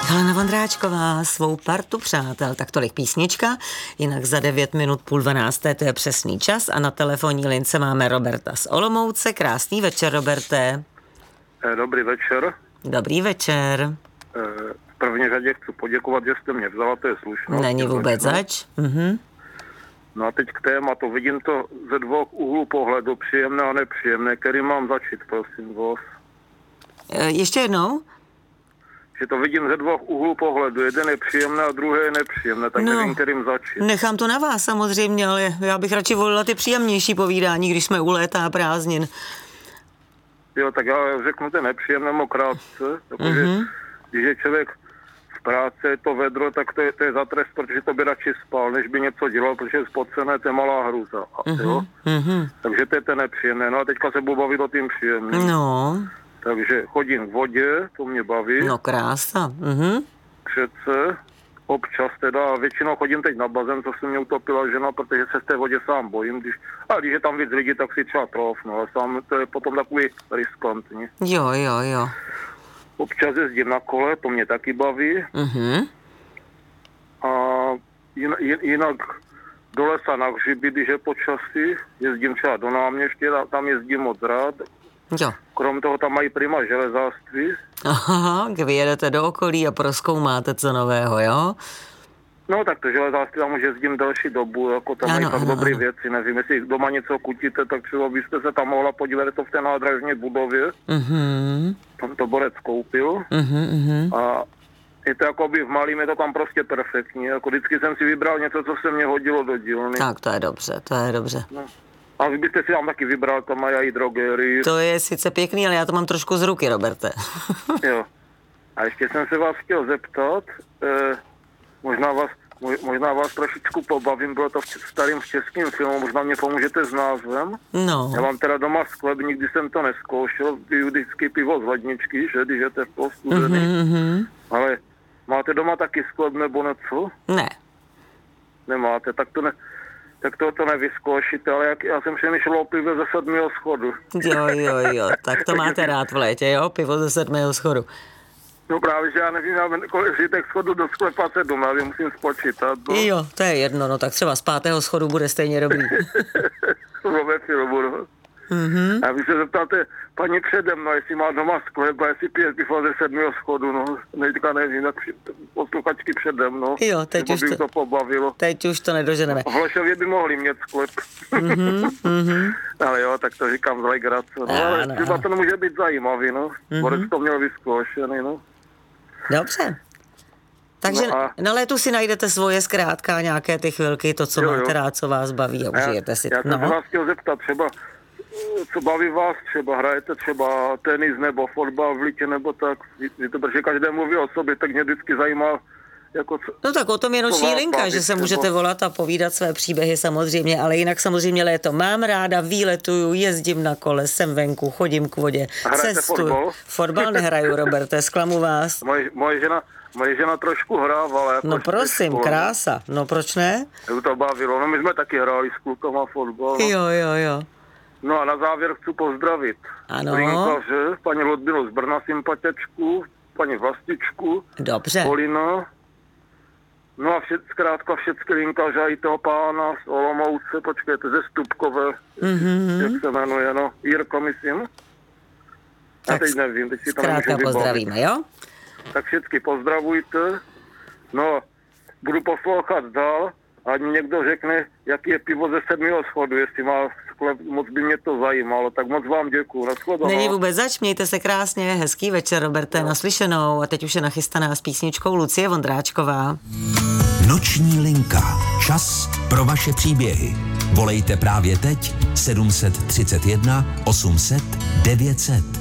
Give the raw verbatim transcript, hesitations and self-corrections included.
Helena Vondráčková, svou partu přátel, tak tolik písnička, jinak za devět minut půl dvanácté, to je přesný čas a na telefonní lince máme Roberta z Olomouce. Krásný večer, Roberte. Dobrý večer. Dobrý večer. V první řadě chci poděkovat, že jste mě vzala, to je slušnost. Není vůbec zač. Mhm. No a teď k tématu, vidím to ze dvou úhlů pohledu, příjemné a nepříjemné, který mám začít, prosím vás. Ještě jednou? Že to vidím ze dvou úhlů pohledu, jeden je příjemné a druhý je nepříjemné, tak no, nevím, kterým začít. Nechám to na vás samozřejmě, ale já bych radši volila ty příjemnější povídání, když jsme u léta a prázdnin. Jo, tak já řeknu ten nepříjemnému krátce, protože mm-hmm. když je člověk v práci, je to vedro, tak to je, to je za trest, protože to by radši spal, než by něco dělal, protože je spocené, to je malá hruza. Mm-hmm. Jo? Mm-hmm. Takže to je ten nepříjemné. No a teďka se budu bavit o tím příjemným. No. Takže chodím k vodě, to mě baví. No krása. Mm-hmm. Přece, občas teda, většinou chodím teď na bazén, co se mě utopila žena, protože se z té vodě sám bojím. Když, a když je tam víc lidí, tak si třeba troufnu, ale sám to je potom takový riskantní. Jo, jo, jo. Občas jezdím na kole, to mě taky baví. Mm-hmm. A jinak do lesa na hřiby, když je počasí, jezdím třeba do Náměště, tam jezdím moc rád. Jo. Krom toho tam mají prima železářství. Aha, kdy vyjedete do okolí a prozkoumáte co nového, jo? No tak to železářství tam už jezdím další dobu, jako tam ano, mají tak ano, dobré ano. věci, nevím, jestli doma něco kutíte, tak třeba byste se tam mohla podívat, to v té nádražní budově. Mhm. Tam to borec koupil. Mhm, a je to jako by v malým, je to tam prostě perfektní, jako vždycky jsem si vybral něco, co se mě hodilo do dílny. Tak to je dobře, to je dobře. No. A vy byste si tam taky vybral, tam mají i drogery. To je sice pěkný, ale já to mám trošku z ruky, Roberte. Jo. A ještě jsem se vás chtěl zeptat, eh, možná vás, možná vás trošičku pobavím, bylo to v starým v českém filmu, možná mě pomůžete s názvem. No. Já mám teda doma sklep, nikdy jsem to neskoušel, piju vždycky pivo z ledničky, že, když jete v postudený. Mm-hmm. Ale máte doma taky sklep nebo něco? Ne. Nemáte, tak to ne... Tak to, to nevyzkoušíte, ale jak, já jsem přemýšlel o pivo ze sedmého schodu. Jo, jo, jo, tak to máte rád v létě, jo? Pivo ze sedmého schodu. No právě, že já nevím, kolik těch schodů do sklepa sedm, já musím spočítat. No. Jo, to je jedno, no tak třeba z pátého schodu bude stejně dobrý. To ve filmu, no. Mm-hmm. A vy se zeptáte paní přede mnou, jestli má doma sklep a jestli pije pivo ze sedmého schodu, no. Teďka nevím, jak posluchačky přede mnou. Jo, teď už to, to pobavilo. Teď už to nedoženeme. V Hlešově by mohli mít sklep. Mm-hmm, mm-hmm. Ale jo, tak to říkám z legrace. No, no, ale třeba to může být zajímavý, no. Mm-hmm. Borec to měl vyzkoušený, no. Dobře. Takže no a... na létu si najdete svoje zkrátka nějaké ty chvilky, to, co jo, máte jo. rád, co vás baví a užijete si. Já jsem no. se vás chtěl zeptat, třeba co baví vás, třeba hrajete třeba tenis nebo fotbal v Litě nebo tak, protože každý mluví o sobě, tak mě vždycky zajímá, jako co, no tak o tom je noční linka, že se třeba můžete volat a povídat své příběhy samozřejmě, ale jinak samozřejmě léto mám ráda, výletuju, jezdím na kole, jsem venku, chodím k vodě, cestuju. Fotbal? Fotbal nehraju, Roberte, zklamu vás. Moje, moje žena Moje žena trošku hrávala. Jako no prosím, školu, krása. No proč ne? Jak to bavilo. No my jsme taky hráli s klukama fotbal. No. Jo, jo, jo. No a na závěr chci pozdravit. Ano. Linkaře, paní Ludmilu z Brna, sympatičku, paní Vlastičku. Dobře. Polina. No a všet, zkrátka všechny linkaře i toho pána z Olomouce, počkejte, ze Stupkové, mm-hmm. jak se jmenuje, no, Jirko, myslím. Tak já teď nevím, teď si to zkrátka pozdravíme, jo? Tak všechny pozdravujte. No, budu poslouchat dál, ať mi někdo řekne, jaký je pivo ze sedmého schodu, jestli má sklep, moc by mě to zajímalo, tak moc vám děkuju. Nashledanou. Není vůbec zač, mějte se krásně, hezký večer, Roberte, no. Naslyšenou a teď už je nachystaná s písničkou Lucie Vondráčková. Noční linka, čas pro vaše příběhy. Volejte právě teď sedm set třicet jedna osm set devět set.